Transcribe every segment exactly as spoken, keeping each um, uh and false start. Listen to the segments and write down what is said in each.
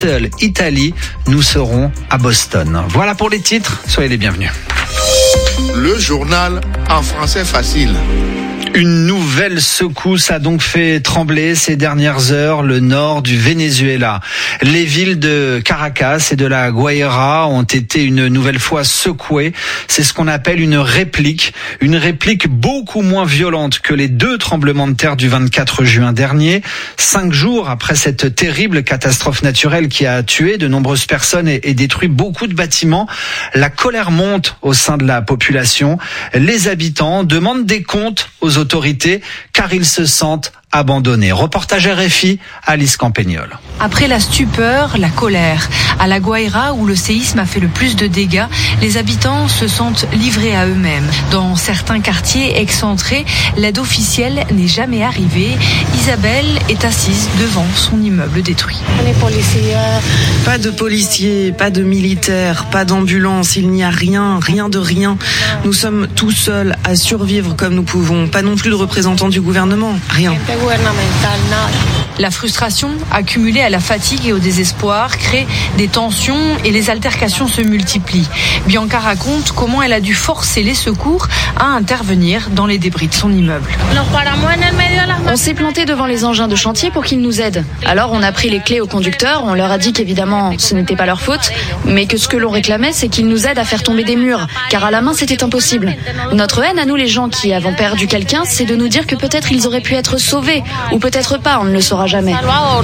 Italie, nous serons à Boston. Voilà pour les titres, soyez les bienvenus. Le journal en français facile. Une nouvelle secousse a donc fait trembler ces dernières heures le nord du Venezuela. Les villes de Caracas et de la Guaira ont été une nouvelle fois secouées. C'est ce qu'on appelle une réplique. Une réplique beaucoup moins violente que les deux tremblements de terre du vingt-quatre juin dernier. Cinq jours après cette terrible catastrophe naturelle qui a tué de nombreuses personnes et, et détruit beaucoup de bâtiments, la colère monte au sein de la population. Les habitants demandent des comptes aux autorités car ils se sentent abandonnés. Reportage R F I, Alice Campagnol. Après la stupeur, la colère. À la Guaira, où le séisme a fait le plus de dégâts, les habitants se sentent livrés à eux-mêmes. Dans certains quartiers excentrés, l'aide officielle n'est jamais arrivée. Isabelle est assise devant son immeuble détruit. Pas de policiers, pas de militaires, pas d'ambulance, il n'y a rien, rien de rien. Nous sommes tout seuls à survivre comme nous pouvons. Pas non plus de représentants du gouvernement, rien. La frustration, accumulée à la fatigue et au désespoir, crée des tensions et les altercations se multiplient. Bianca raconte comment elle a dû forcer les secours à intervenir dans les débris de son immeuble. On s'est planté devant les engins de chantier pour qu'ils nous aident. Alors on a pris les clés aux conducteurs, on leur a dit qu'évidemment ce n'était pas leur faute, mais que ce que l'on réclamait c'est qu'ils nous aident à faire tomber des murs, car à la main c'était impossible. Notre haine à nous les gens qui avons perdu quelqu'un, c'est de nous dire que peut-être ils auraient pu être sauvés, ou peut-être pas, on ne le saura jamais.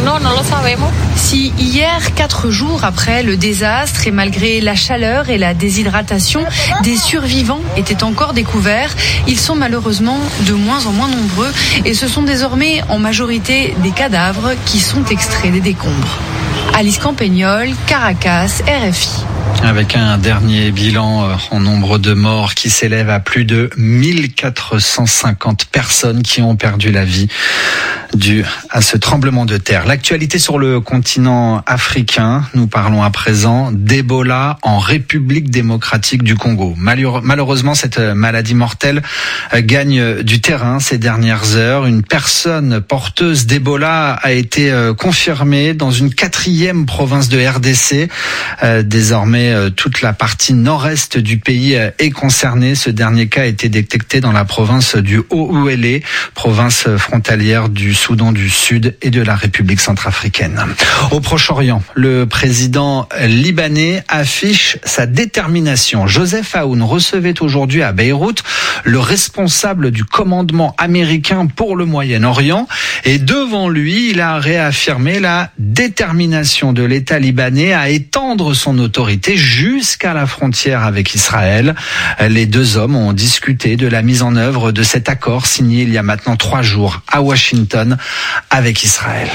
Si hier, quatre jours après le désastre et malgré la chaleur et la déshydratation, des survivants étaient encore découverts, ils sont malheureusement de moins en moins nombreux et ce sont désormais en majorité des cadavres qui sont extraits des décombres. Alice Campagnol, Caracas, R F I. Avec un dernier bilan en nombre de morts qui s'élève à plus de mille quatre cent cinquante personnes qui ont perdu la vie dû à ce tremblement de terre. L'actualité sur le continent africain, nous parlons à présent d'Ebola en République démocratique du Congo. Malheureusement, cette maladie mortelle gagne du terrain ces dernières heures. Une personne porteuse d'Ebola a été confirmée dans une quatrième province de R D C. Désormais, toute la partie nord-est du pays est concernée. Ce dernier cas a été détecté dans la province du Haut-Uélé, province frontalière du Soudan du Sud et de la République centrafricaine. Au Proche-Orient, le président libanais affiche sa détermination. Joseph Aoun recevait aujourd'hui à Beyrouth le responsable du commandement américain pour le Moyen-Orient et devant lui, il a réaffirmé la détermination de l'État libanais à étendre son autorité jusqu'à la frontière avec Israël. Les deux hommes ont discuté de la mise en œuvre de cet accord signé il y a maintenant trois jours à Washington avec Israël.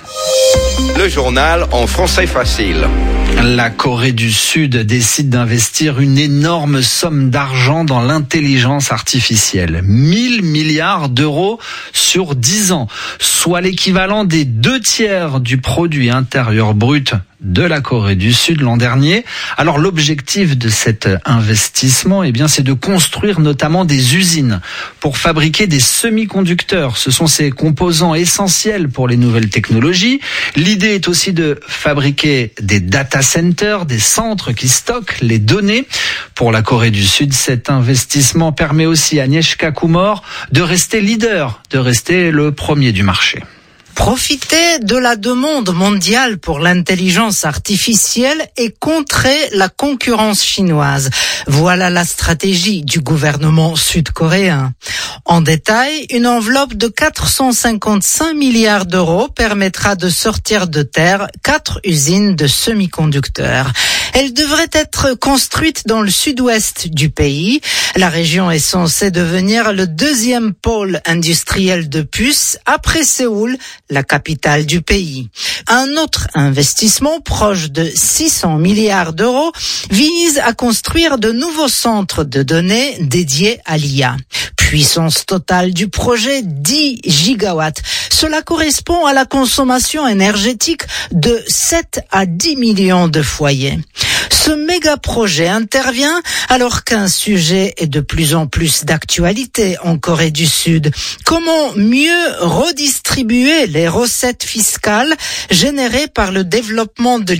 Le journal en français facile. La Corée du Sud décide d'investir une énorme somme d'argent dans l'intelligence artificielle. mille milliards d'euros sur dix ans, soit l'équivalent des deux tiers du produit intérieur brut de la Corée du Sud l'an dernier. Alors l'objectif de cet investissement, eh bien, c'est de construire notamment des usines pour fabriquer des semi-conducteurs. Ce sont ces composants essentiels pour les nouvelles technologies. L'idée est aussi de fabriquer des data centers, des centres qui stockent les données. Pour la Corée du Sud, cet investissement permet aussi à Agnieszka Kumor de rester leader, de rester le premier du marché. Profiter de la demande mondiale pour l'intelligence artificielle et contrer la concurrence chinoise. Voilà la stratégie du gouvernement sud-coréen. En détail, une enveloppe de quatre cent cinquante-cinq milliards d'euros permettra de sortir de terre quatre usines de semi-conducteurs. Elles devraient être construites dans le sud-ouest du pays. La région est censée devenir le deuxième pôle industriel de puces après Séoul, la capitale du pays. Un autre investissement proche de six cents milliards d'euros vise à construire de nouveaux centres de données dédiés à l'I A. Puissance totale du projet, dix gigawatts. Cela correspond à la consommation énergétique de sept à dix millions de foyers. Ce méga projet intervient alors qu'un sujet est de plus en plus d'actualité en Corée du Sud. Comment mieux redistribuer les recettes fiscales générées par le développement de